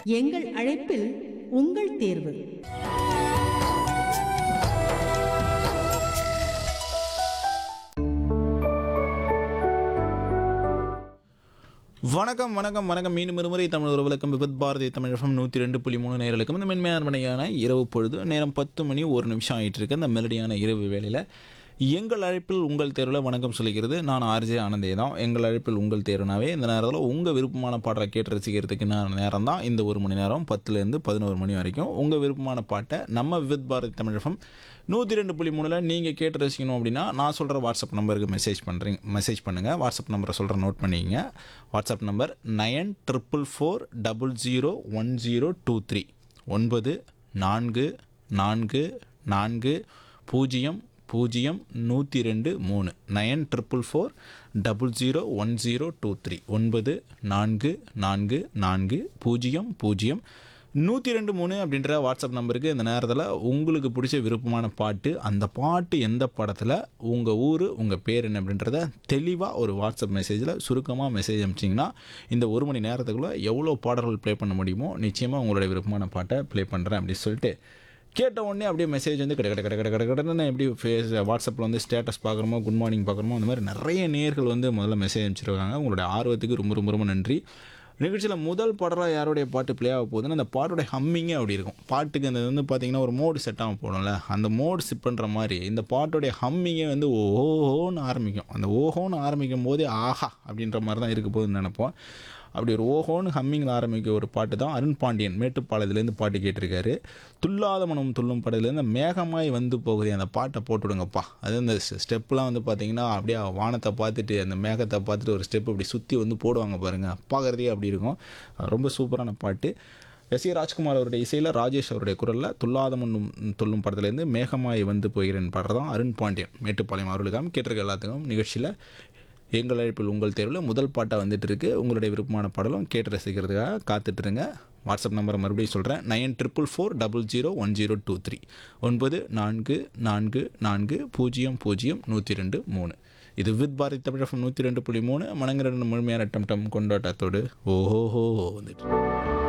எங்கள் அழைப்பில் உங்கள் தேர்வு. வணக்கம் வணக்கம் வணக்கம். மீண்டும் ஒருமுறை தமிழ் உறவுகளுக்கும் விபத் பாரதி தமிழ் FM 102.3 நேயர்களுக்கும் இந்த மென்மையான மணியான இரவு பொழுது நேரம் 10 மணி 1 நிமிஷம் ஆகிட்டு இருக்கு. இந்த மெலடியான இரவு வேளையில் எங்கள் அழைப்பில் உங்கள் தேர்வில் வணக்கம் சொல்லிக்கிறது நான் ஆர்ஜே ஆனந்தே தான். எங்கள் அழைப்பில் உங்கள் தேர்வுனாவே இந்த நேரத்தில் உங்கள் விருப்பமான பாட்டை கேட்டு ரசிக்கிறதுக்கு நேரம் தான் இந்த ஒரு மணி நேரம் 10லேருந்து 11 மணி வரைக்கும். உங்கள் விருப்பமான பாட்டை நம்ம விபத் பாரதி தமிழ் FM 102.3 நீங்கள் கேட்டு ரசிக்கணும் அப்படின்னா நான் சொல்கிற வாட்ஸ்அப் நம்பருக்கு மெசேஜ் பண்ணுங்கள். வாட்ஸ்அப் நம்பரை சொல்கிற நோட் பண்ணிக்கங்க. வாட்ஸ்அப் நம்பர் 94401023 9444001023 94401023 9444001023 அப்படின்ற வாட்ஸ்அப் நம்பருக்கு இந்த நேரத்தில் உங்களுக்கு பிடிச்ச விருப்பமான பாட்டு, அந்த பாட்டு எந்த படத்தில், உங்கள் ஊர், உங்கள் பேர் என்ன அப்படின்றத தெளிவாக ஒரு வாட்ஸ்அப் மெசேஜில் சுருக்கமாக மெசேஜ் அனுப்பிச்சிங்கன்னா இந்த ஒரு மணி நேரத்துக்குள்ளே எவ்வளோ பாடல்கள் ப்ளே பண்ண முடியுமோ நிச்சயமாக உங்களுடைய விருப்பமான பாட்டை ப்ளே பண்ணுறேன் அப்படின்னு சொல்லிட்டு கேட்ட உடனே அப்படியே மெசேஜ் வந்து கடன்னு எப்படி வாட்ஸ்அப்பில் வந்து ஸ்டேட்டஸ் பார்க்குறோமோ, குட் மார்னிங் பார்க்குறோமோ, அந்த மாதிரி நிறைய நேயர்கள் வந்து முதல்ல மெசேஜ் அனுப்பிச்சிருக்காங்க. உங்களுடைய ஆர்வத்துக்கு ரொம்ப ரொம்ப ரொம்ப நன்றி. நிகழ்ச்சியில் முதல் பாடலாக யாருடைய பாட்டு ப்ளே ஆக போகுதுன்னா அந்த பாட்டோடைய ஹம்மிங்கே அப்படி இருக்கும். பாட்டுக்கு அந்த வந்து பார்த்திங்கன்னா ஒரு மோடு செட் ஆக போடும்ல, அந்த மோடு செட் பண்ணுற மாதிரி இந்த பாட்டோடைய ஹம்மிங்கே வந்து ஓஹோன்னு ஆரம்பிக்கும். அந்த ஓஹோன்னு ஆரம்பிக்கும் போதே ஆஹா அப்படின்ற மாதிரி தான் இருக்க போகுதுன்னு நினைப்போம். அப்படி ஒரு ஓஹோன்னு ஹம்மிங்கில் ஆரம்பிக்க ஒரு பாட்டு தான் அருண் பாண்டியன் மேட்டுப்பாளையத்துலேருந்து பாட்டு கேட்டிருக்காரு. துல்லாத மனம் துள்ளும் படத்துலேருந்து மேகமாய் வந்து போகுது அந்த பாட்டை போட்டுவிடுங்கப்பா. அது அந்த ஸ்டெப்லாம் வந்து பார்த்திங்கன்னா அப்படியே வானத்தை பார்த்துட்டு அந்த மேகத்தை பார்த்துட்டு ஒரு ஸ்டெப் இப்படி சுற்றி வந்து போடுவாங்க பாருங்கள், பார்க்குறதே அப்படி இருக்கும். ரொம்ப சூப்பரான பாட்டு. எஸ். ஏ. ராஜ்குமார் அவருடைய இசையில் ராஜேஷ் அவருடைய குரலில் துல்லாத மண்ணும் துள்ளும் படத்துலேருந்து மேகமாய் வந்து போகிறேன் பாடுறது தான் அருண் பாண்டியன் மேட்டுப்பாளையம் அவர்களுக்காக கேட்டிருக்க எல்லாத்துக்கும். நிகழ்ச்சியில் எங்கள் அழைப்பில் உங்கள் தேர்வில் முதல் பாட்டாக வந்துட்டு இருக்கு. உங்களுடைய விருப்பமான பாடலும் கேட்டு ரசிக்கிறதுக்காக காத்துட்ருங்க. வாட்ஸ்அப் நம்பரை மறுபடியும் சொல்கிறேன் 9444001023 9444001023. இது வித் பாரதி தமிழ் FM 102.3 மனங்கிற முழுமையான டம் டம் கொண்டாட்டத்தோடு ஓஹோஹோ வந்துட்டு